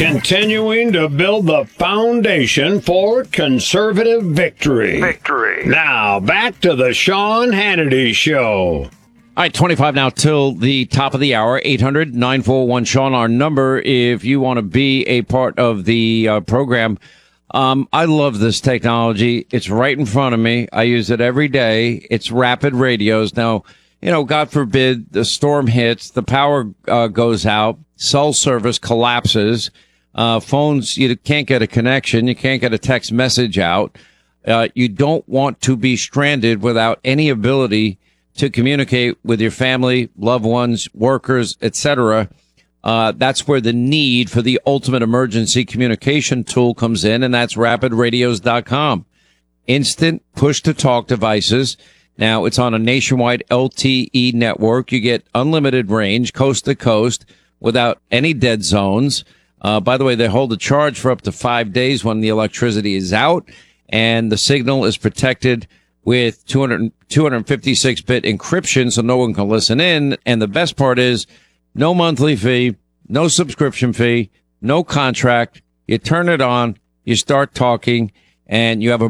continuing to build the foundation for conservative victory. Now, back to the Sean Hannity Show. All right, 25 now till the top of the hour. 800-941-SEAN, our number, if you want to be a part of the program. I love this technology. It's right in front of me. I use it every day. It's Rapid Radios. Now, God forbid the storm hits, the power goes out, cell service collapses, phones, you can't get a connection, you can't get a text message out. You don't want to be stranded without any ability to communicate with your family, loved ones, workers, etc. That's where the need for the ultimate emergency communication tool comes in, and that's rapidradios.com. Instant push-to-talk devices. Now, it's on a nationwide LTE network. You get unlimited range, coast to coast, without any dead zones. By the way, they hold a charge for up to 5 days when the electricity is out, and the signal is protected with 256-bit encryption so no one can listen in. And the best part is no monthly fee, no subscription fee, no contract. You turn it on, you start talking, and you have a